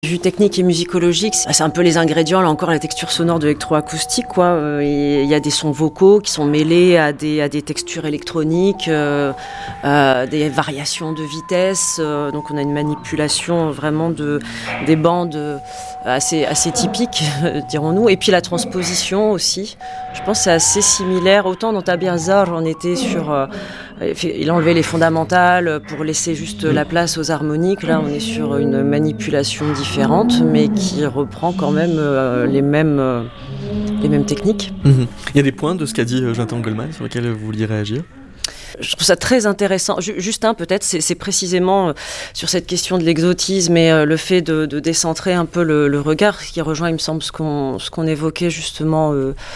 Vue technique et musicologique, c'est un peu les ingrédients, là encore, la texture sonore de l'électroacoustique, quoi. Il y a des sons vocaux qui sont mêlés à des textures électroniques, des variations de vitesse. Donc on a une manipulation vraiment des bandes assez typiques, dirons-nous. Et puis la transposition aussi. Je pense que c'est assez similaire. Autant dans Tabir Zar, on était sur... il a enlevé les fondamentales pour laisser juste la place aux harmoniques. Là, on est sur une manipulation différente, mais qui reprend quand même les mêmes techniques. Il y a des points de ce qu'a dit Jonathan Goldman sur lesquels vous vouliez réagir ? Je trouve ça très intéressant. Juste peut-être, c'est précisément sur cette question de l'exotisme et le fait de décentrer un peu le regard, ce qui rejoint, il me semble, ce qu'on évoquait justement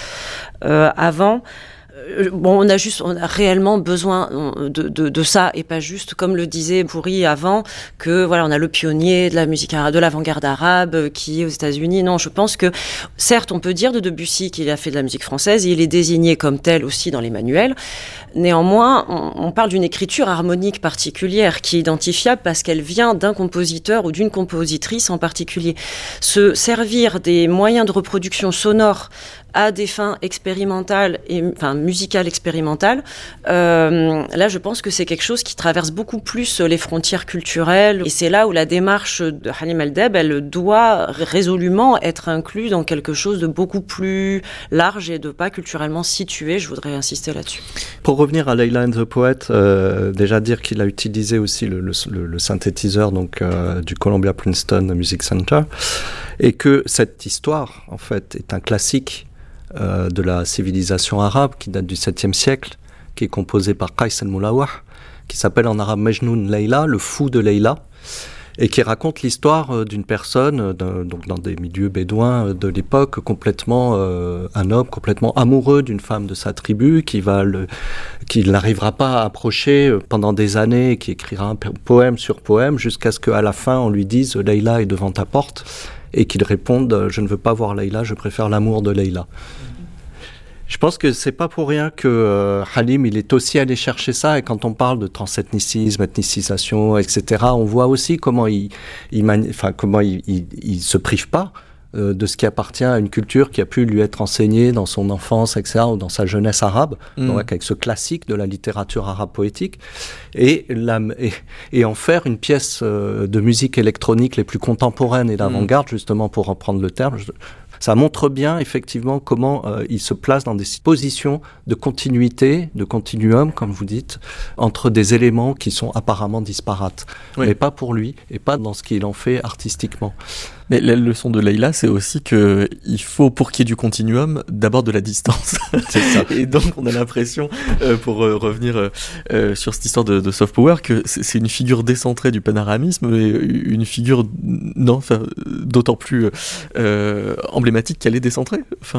avant. On a réellement besoin de ça, et pas juste, comme le disait Bourri avant, que voilà, on a le pionnier de la musique arabe, de l'avant-garde arabe qui est aux États-Unis. Non, je pense que certes, on peut dire de Debussy qu'il a fait de la musique française, et il est désigné comme tel aussi dans les manuels. Néanmoins, on parle d'une écriture harmonique particulière qui est identifiable parce qu'elle vient d'un compositeur ou d'une compositrice en particulier. Se servir des moyens de reproduction sonore à des fins expérimentales, musicales expérimentales, là je pense que c'est quelque chose qui traverse beaucoup plus les frontières culturelles, et c'est là où la démarche de Halim El-Deb, elle doit résolument être inclue dans quelque chose de beaucoup plus large et de pas culturellement situé. Je voudrais insister là-dessus. Pour revenir à Leila and the Poet, déjà dire qu'il a utilisé aussi le synthétiseur du Columbia Princeton Music Center, et que cette histoire en fait est un classique de la civilisation arabe qui date du 7e siècle, qui est composé par Qais al-Mulawah, qui s'appelle en arabe Majnoun Leila, le fou de Leila, et qui raconte l'histoire d'une personne, donc dans des milieux bédouins de l'époque, un homme complètement amoureux d'une femme de sa tribu, qui n'arrivera pas à approcher pendant des années, et qui écrira un poème sur poème, jusqu'à ce qu'à la fin on lui dise « Leila est devant ta porte », et qu'il réponde « Je ne veux pas voir Leila, je préfère l'amour de Leila ». Je pense que c'est pas pour rien que Halim, il est aussi allé chercher ça, et quand on parle de transethnicisme, ethnicisation, etc., on voit aussi comment il se prive pas de ce qui appartient à une culture qui a pu lui être enseignée dans son enfance, etc., ou dans sa jeunesse arabe, donc avec ce classique de la littérature arabe poétique, et en faire une pièce de musique électronique les plus contemporaines et d'avant-garde, justement, pour reprendre le terme. Ça montre bien, effectivement, comment il se place dans des positions de continuité, de continuum, comme vous dites, entre des éléments qui sont apparemment disparates. Oui. Mais pas pour lui, et pas dans ce qu'il en fait artistiquement. Mais la leçon de Leila, c'est aussi qu'il faut, pour qu'il y ait du continuum, d'abord de la distance. C'est ça. Et donc, on a l'impression, pour revenir sur cette histoire de soft power, que c'est une figure décentrée du panaramisme, et une figure d'autant plus emblématique qu'elle est décentrée.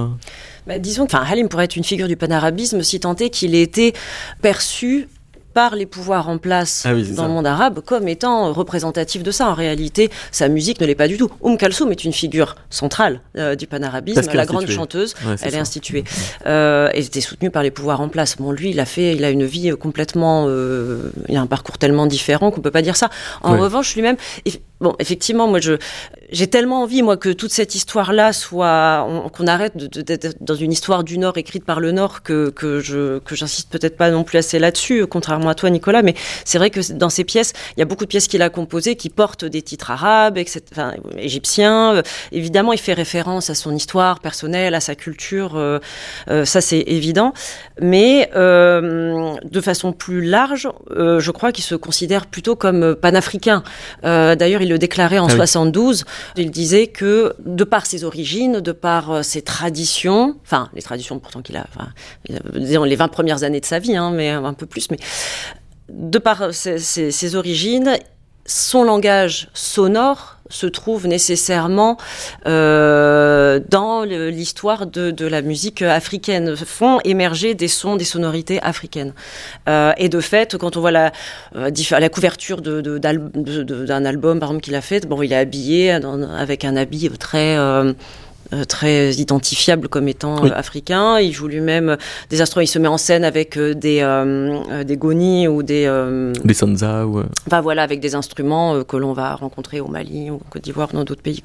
Disons que Halim pourrait être une figure du panarabisme si tant est qu'il ait été perçu par les pouvoirs en place dans le monde arabe comme étant représentatif de ça. En réalité, sa musique ne l'est pas du tout. Kalsoum est une figure centrale du panarabisme, la grande chanteuse, elle est instituée. Elle était soutenue par les pouvoirs en place. Bon, lui, il a une vie complètement... il a un parcours tellement différent qu'on ne peut pas dire ça. En revanche, lui-même... effectivement, moi, j'ai tellement envie, moi, que toute cette histoire-là qu'on arrête d'être dans une histoire du Nord écrite par le Nord, que j'insiste peut-être pas non plus assez là-dessus, contrairement à toi, Nicolas, mais c'est vrai que dans ces pièces, il y a beaucoup de pièces qu'il a composées qui portent des titres arabes, égyptiens. Évidemment, il fait référence à son histoire personnelle, à sa culture, ça c'est évident. Mais de façon plus large, je crois qu'il se considère plutôt comme panafricain. D'ailleurs, il le déclarait en 72. Il disait que, de par ses origines, de par ses traditions, les traditions pourtant qu'il a, disons les 20 premières années de sa vie, mais un peu plus, mais de par ses origines, son langage sonore se trouve nécessairement dans l'histoire de la musique africaine, font émerger des sons, des sonorités africaines. Et de fait, quand on voit la couverture d'un album, par exemple, qu'il a fait, il est habillé avec un habit très très identifiable comme étant africain. Il joue lui-même des instruments. Il se met en scène avec des goni ou des sanza ou enfin voilà, avec des instruments que l'on va rencontrer au Mali ou en Côte d'Ivoire, dans d'autres pays